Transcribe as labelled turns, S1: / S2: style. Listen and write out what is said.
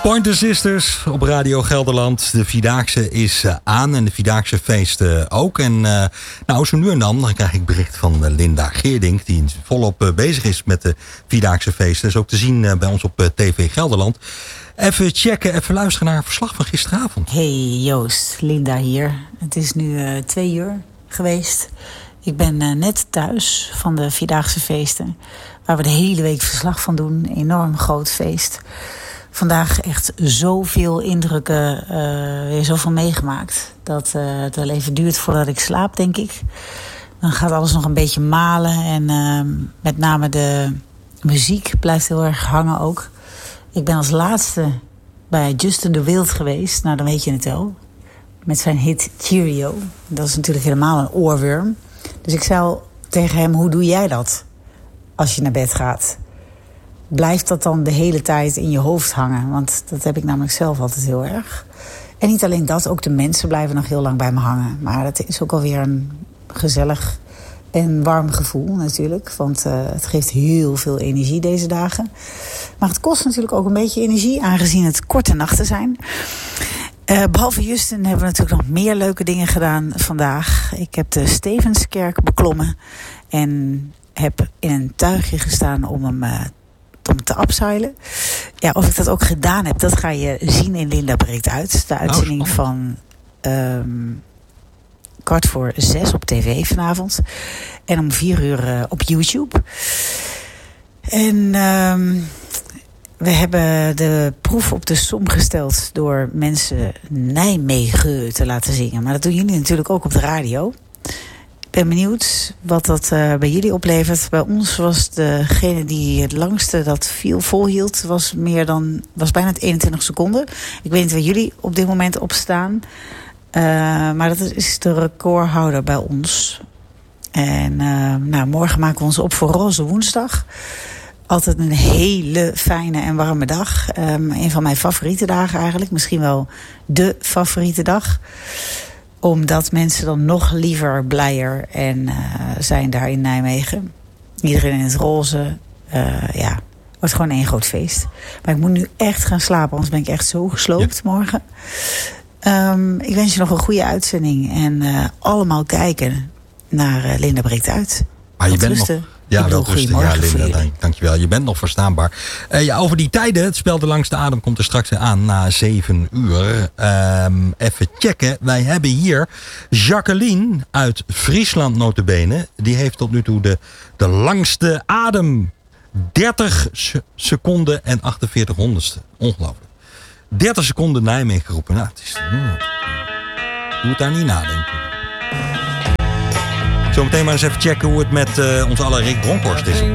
S1: Pointer Sisters op Radio Gelderland. De Vierdaagse is aan en de Vierdaagse feesten ook. En zo nu en dan krijg ik bericht van Linda Geerdink, die volop bezig is met de Vierdaagse feesten. Dat is ook te zien bij ons op TV Gelderland. Even checken, even luisteren naar het verslag van gisteravond.
S2: Hey Joost, Linda hier. Het is nu 2 uur geweest. Ik ben net thuis van de Vierdaagse feesten, waar we de hele week verslag van doen. Een enorm groot feest. Vandaag echt zoveel indrukken, weer zoveel meegemaakt, dat het wel even duurt voordat ik slaap, denk ik. Dan gaat alles nog een beetje malen en met name de muziek blijft heel erg hangen ook. Ik ben als laatste bij Justin de Wild geweest, nou dan weet je het wel, met zijn hit Cheerio. Dat is natuurlijk helemaal een oorworm. Dus ik zei tegen hem, hoe doe jij dat als je naar bed gaat? Blijft dat dan de hele tijd in je hoofd hangen? Want dat heb ik namelijk zelf altijd heel erg. En niet alleen dat, ook de mensen blijven nog heel lang bij me hangen. Maar het is ook alweer een gezellig en warm gevoel natuurlijk. Want het geeft heel veel energie deze dagen. Maar het kost natuurlijk ook een beetje energie, aangezien het korte nachten zijn. Behalve Justin hebben we natuurlijk nog meer leuke dingen gedaan vandaag. Ik heb de Stevenskerk beklommen en heb in een tuigje gestaan om hem te upseilen. Ja, of ik dat ook gedaan heb, dat ga je zien in Linda Breekt Uit. De uitzending van 5:45 op tv vanavond. En om 4:00 op YouTube. En we hebben de proef op de som gesteld door mensen Nijmegen te laten zingen. Maar dat doen jullie natuurlijk ook op de radio. Ik ben benieuwd wat dat bij jullie oplevert. Bij ons was degene die het langste dat volhield, was bijna 21 seconden. Ik weet niet waar jullie op dit moment op staan. Maar dat is de recordhouder bij ons. En morgen maken we ons op voor Roze Woensdag. Altijd een hele fijne en warme dag. Een van mijn favoriete dagen eigenlijk. Misschien wel de favoriete dag. Omdat mensen dan nog liever blijer zijn daar in Nijmegen. Iedereen in het roze. Wordt gewoon één groot feest. Maar ik moet nu echt gaan slapen, anders ben ik echt zo gesloopt morgen. Ik wens je nog een goede uitzending. En allemaal kijken naar Linda Breekt Uit.
S1: Maar je bent nog... Ja, wel rustig. Ja, Linda, dankjewel. Je bent nog verstaanbaar. Over die tijden, het spel De Langste Adem komt er straks aan na 7 uur. Even checken. Wij hebben hier Jacqueline uit Friesland nota bene. Die heeft tot nu toe de langste adem. 30 seconden en 48 honderdste. Ongelooflijk. 30 seconden Nijmegen geroepen. Nou, het is... Doe het daar niet nadenken. Zometeen maar eens even checken hoe het met ons aller Rick Bronkhorst is.